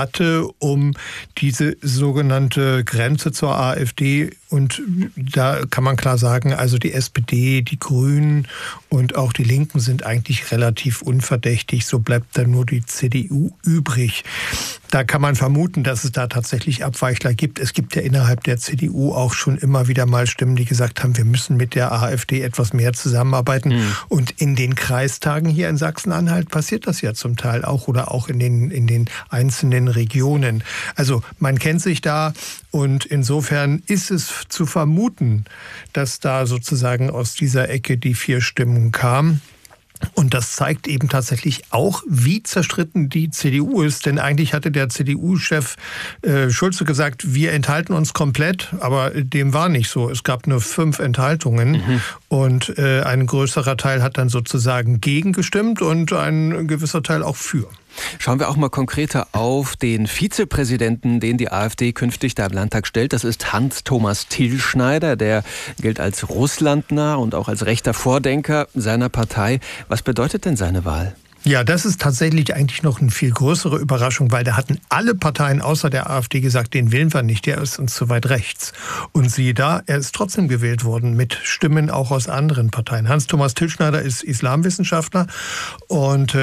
hatte, um diese sogenannte Grenze zur AfD. Und da kann man klar sagen, also die SPD, die Grünen und auch die Linken sind eigentlich relativ unverdächtig. So bleibt dann nur die CDU übrig. Da kann man vermuten, dass es da tatsächlich Abweichler gibt. Es gibt ja innerhalb der CDU auch schon immer wieder mal Stimmen, die gesagt haben, wir müssen mit der AfD etwas mehr zusammenarbeiten. Und in den Kreistagen hier in Sachsen-Anhalt passiert das ja zum Teil auch oder auch in den einzelnen Regionen. Also man kennt sich da und insofern ist es zu vermuten, dass da sozusagen aus dieser Ecke die 4 Stimmen kamen. Und das zeigt eben tatsächlich auch, wie zerstritten die CDU ist. Denn eigentlich hatte der CDU-Chef Schulze gesagt, wir enthalten uns komplett. Aber dem war nicht so. Es gab nur 5 Enthaltungen. Und ein größerer Teil hat dann sozusagen gegen gestimmt und ein gewisser Teil auch für. Schauen wir auch mal konkreter auf den Vizepräsidenten, den die AfD künftig da im Landtag stellt. Das ist Hans-Thomas Tilschneider. Der gilt als russlandnah und auch als rechter Vordenker seiner Partei. Was bedeutet denn seine Wahl? Ja, das ist tatsächlich eigentlich noch eine viel größere Überraschung, weil da hatten alle Parteien außer der AfD gesagt, den wählen wir nicht, der ist uns zu weit rechts. Und siehe da, er ist trotzdem gewählt worden mit Stimmen auch aus anderen Parteien. Hans-Thomas Tilschneider ist Islamwissenschaftler und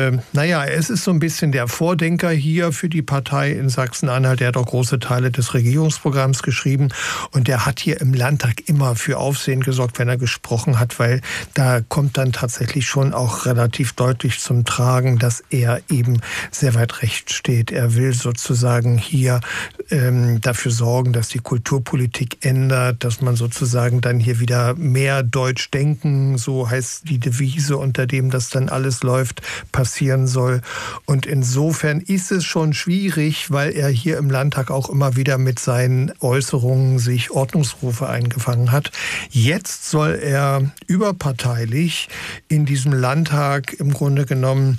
es ist so ein bisschen der Vordenker hier für die Partei in Sachsen-Anhalt. Der hat auch große Teile des Regierungsprogramms geschrieben und der hat hier im Landtag immer für Aufsehen gesorgt, wenn er gesprochen hat, weil da kommt dann tatsächlich schon auch relativ deutlich zum Tragen, dass er eben sehr weit rechts steht. Er will sozusagen hier dafür sorgen, dass die Kulturpolitik ändert, dass man sozusagen dann hier wieder mehr Deutsch denken, so heißt die Devise, unter dem das dann alles läuft, passieren soll. Und insofern ist es schon schwierig, weil er hier im Landtag auch immer wieder mit seinen Äußerungen sich Ordnungsrufe eingefangen hat. Jetzt soll er überparteilich in diesem Landtag im Grunde genommen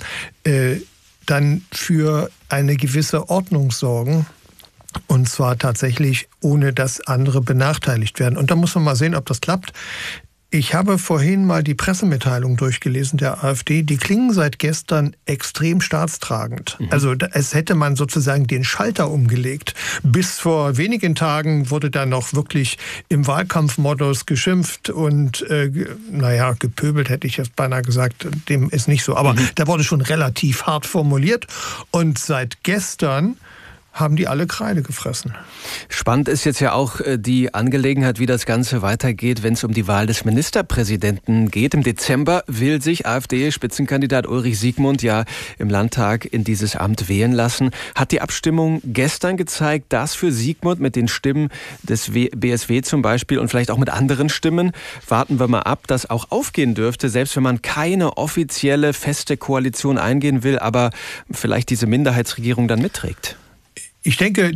dann für eine gewisse Ordnung sorgen. Und zwar tatsächlich, ohne dass andere benachteiligt werden. Und da muss man mal sehen, ob das klappt. Ich habe vorhin mal die Pressemitteilung durchgelesen der AfD. Die klingen seit gestern extrem staatstragend. Also es hätte man sozusagen den Schalter umgelegt. Bis vor wenigen Tagen wurde da noch wirklich im Wahlkampfmodus geschimpft und gepöbelt, hätte ich jetzt beinahe gesagt. Dem ist nicht so. Aber da wurde schon relativ hart formuliert. Und seit gestern haben die alle Kreide gefressen. Spannend ist jetzt ja auch die Angelegenheit, wie das Ganze weitergeht, wenn es um die Wahl des Ministerpräsidenten geht. Im Dezember will sich AfD-Spitzenkandidat Ulrich Siegmund ja im Landtag in dieses Amt wählen lassen. Hat die Abstimmung gestern gezeigt, dass für Siegmund mit den Stimmen des BSW zum Beispiel und vielleicht auch mit anderen Stimmen, warten wir mal ab, das auch aufgehen dürfte, selbst wenn man keine offizielle, feste Koalition eingehen will, aber vielleicht diese Minderheitsregierung dann mitträgt? Ich denke,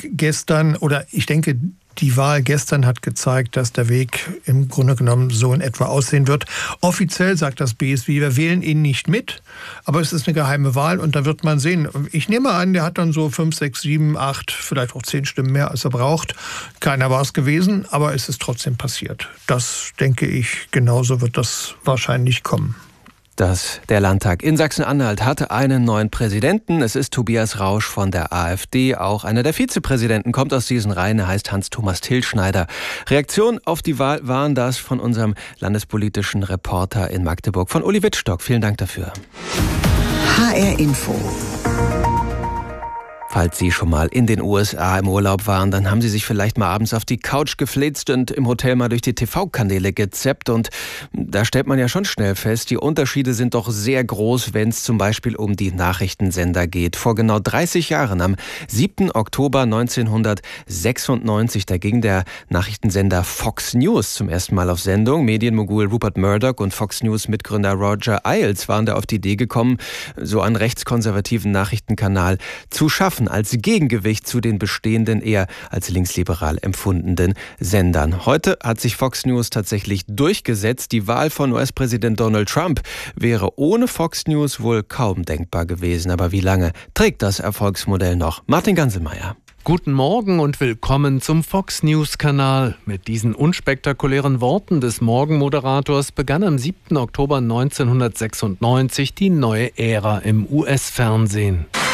die Wahl gestern hat gezeigt, dass der Weg im Grunde genommen so in etwa aussehen wird. Offiziell sagt das BSW, wir wählen ihn nicht mit, aber es ist eine geheime Wahl und da wird man sehen. Ich nehme an, der hat dann so 5, 6, 7, 8, vielleicht auch 10 Stimmen mehr, als er braucht. Keiner war es gewesen, aber es ist trotzdem passiert. Das denke ich, genauso wird das wahrscheinlich kommen. Der Landtag in Sachsen-Anhalt hatte einen neuen Präsidenten. Es ist Tobias Rausch von der AfD. Auch einer der Vizepräsidenten kommt aus diesen Reihen. Er heißt Hans-Thomas Tilschneider. Reaktion auf die Wahl waren das von unserem landespolitischen Reporter in Magdeburg, von Uli Wittstock. Vielen Dank dafür. HR Info. Falls Sie schon mal in den USA im Urlaub waren, dann haben Sie sich vielleicht mal abends auf die Couch geflitzt und im Hotel mal durch die TV-Kanäle gezappt. Und da stellt man ja schon schnell fest, die Unterschiede sind doch sehr groß, wenn es zum Beispiel um die Nachrichtensender geht. Vor genau 30 Jahren, am 7. Oktober 1996, da ging der Nachrichtensender Fox News zum ersten Mal auf Sendung. Medienmogul Rupert Murdoch und Fox News-Mitgründer Roger Ailes waren da auf die Idee gekommen, so einen rechtskonservativen Nachrichtenkanal zu schaffen, als Gegengewicht zu den bestehenden, eher als linksliberal empfundenen Sendern. Heute hat sich Fox News tatsächlich durchgesetzt. Die Wahl von US-Präsident Donald Trump wäre ohne Fox News wohl kaum denkbar gewesen. Aber wie lange trägt das Erfolgsmodell noch? Martin Ganselmeier. Guten Morgen und willkommen zum Fox News-Kanal. Mit diesen unspektakulären Worten des Morgenmoderators begann am 7. Oktober 1996 die neue Ära im US-Fernsehen.